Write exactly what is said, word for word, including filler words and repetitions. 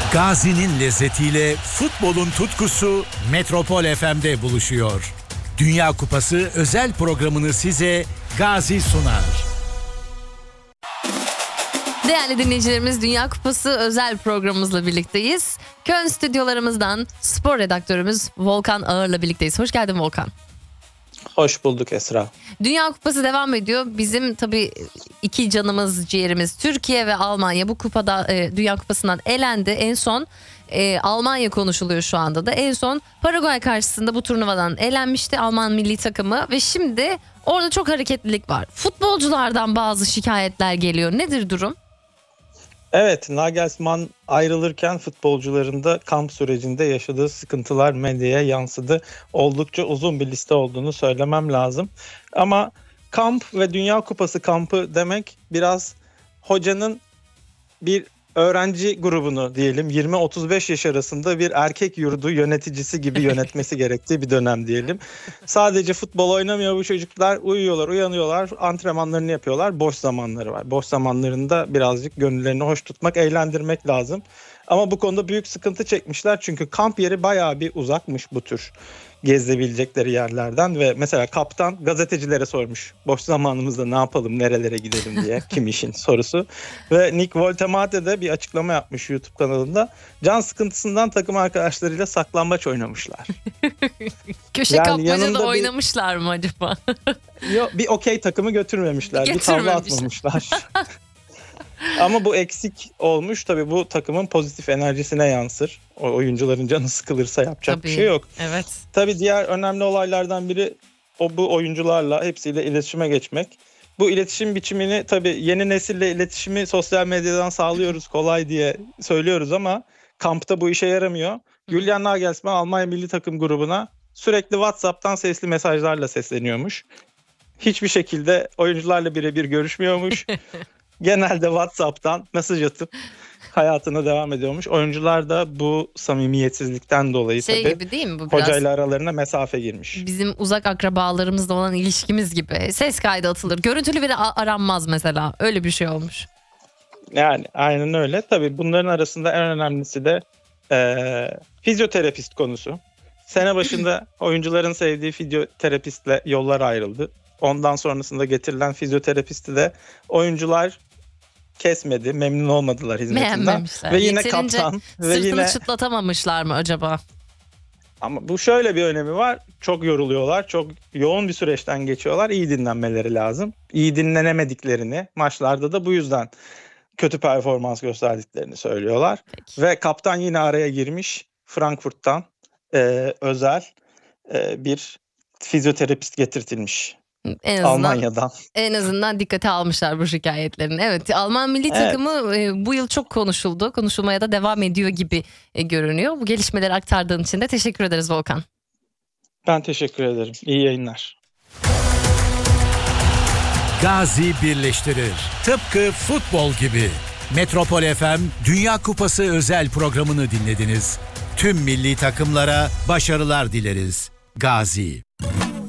Gazi'nin lezzetiyle futbolun tutkusu Metropol F M'de buluşuyor. Dünya Kupası özel programını size Gazi sunar. Değerli dinleyicilerimiz, Dünya Kupası özel programımızla birlikteyiz. Köln stüdyolarımızdan spor redaktörümüz Volkan Ağır'la birlikteyiz. Hoş geldin Volkan. Hoş bulduk Esra. Dünya Kupası devam ediyor. Bizim tabii iki canımız ciğerimiz Türkiye ve Almanya bu kupada e, Dünya Kupası'ndan elendi. En son e, Almanya konuşuluyor şu anda da. En son Paraguay karşısında bu turnuvadan elenmişti Alman milli takımı ve şimdi orada çok hareketlilik var. Futbolculardan bazı şikayetler geliyor. Nedir durum? Evet, Nagelsmann ayrılırken futbolcuların da kamp sürecinde yaşadığı sıkıntılar medyaya yansıdı. Oldukça uzun bir liste olduğunu söylemem lazım. Ama kamp ve Dünya Kupası kampı demek biraz hocanın bir öğrenci grubunu diyelim yirmi otuz beş yaş arasında bir erkek yurdu yöneticisi gibi yönetmesi gerektiği bir dönem diyelim. Sadece futbol oynamıyor bu çocuklar, uyuyorlar, uyanıyorlar, antrenmanlarını yapıyorlar, boş zamanları var. Boş zamanlarında birazcık gönüllerini hoş tutmak, eğlendirmek lazım. Ama bu konuda büyük sıkıntı çekmişler çünkü kamp yeri bayağı bir uzakmış bu tür gezebilecekleri yerlerden ve mesela kaptan gazetecilere sormuş boş zamanımızda ne yapalım, nerelere gidelim diye kim işin sorusu ve Nick Woltemade de bir açıklama yapmış YouTube kanalında. Can sıkıntısından takım arkadaşlarıyla saklambaç oynamışlar. Köşe yani kapmaca da bir... oynamışlar mı acaba? Yok, bir okey takımı götürmemişler, bir tavla atmamışlar. Ama bu eksik olmuş. Tabii bu takımın pozitif enerjisine yansır. O oyuncuların canı sıkılırsa yapacak Tabii, bir şey yok. Evet. Tabii diğer önemli olaylardan biri o bu oyuncularla hepsiyle iletişime geçmek. Bu iletişim biçimini tabii yeni nesille iletişimi sosyal medyadan sağlıyoruz kolay diye söylüyoruz ama kampta bu işe yaramıyor. Julian Nagelsmann Almanya milli takım grubuna sürekli WhatsApp'tan sesli mesajlarla sesleniyormuş. Hiçbir şekilde oyuncularla birebir görüşmüyormuş. Genelde WhatsApp'tan mesaj atıp hayatına devam ediyormuş. Oyuncular da bu samimiyetsizlikten dolayı şey tabii gibi değil mi bu biraz? Hocayla aralarına mesafe girmiş. Bizim uzak akrabalarımızla olan ilişkimiz gibi. Ses kaydı atılır. Görüntülü biri aranmaz mesela. Öyle bir şey olmuş. Yani aynen öyle. Tabii bunların arasında en önemlisi de e, fizyoterapist konusu. Sene başında oyuncuların sevdiği fizyoterapistle yollar ayrıldı. Ondan sonrasında getirilen fizyoterapisti de oyuncular kesmedi, memnun olmadılar hizmetinden. Beğenmemişler. Ve yine Yeterince kaptan ve sırtını yine çıtlatamamışlar mı acaba? ama bu şöyle bir önemi var. Çok yoruluyorlar, çok yoğun bir süreçten geçiyorlar. İyi dinlenmeleri lazım. İyi dinlenemediklerini, maçlarda da bu yüzden kötü performans gösterdiklerini söylüyorlar. Peki. Ve kaptan yine araya girmiş. Frankfurt'tan e, özel e, bir fizyoterapist getirtilmiş. En azından, Almanya'dan. En azından dikkate almışlar bu şikayetlerini. Evet, Alman milli Evet. takımı e, bu yıl çok konuşuldu. Konuşulmaya da devam ediyor gibi e, görünüyor. Bu gelişmeleri aktardığın için de teşekkür ederiz Volkan. Ben teşekkür ederim. İyi yayınlar. Gazi birleştirir. Tıpkı futbol gibi. Metropol F M Dünya Kupası özel programını dinlediniz. Tüm milli takımlara başarılar dileriz. Gazi.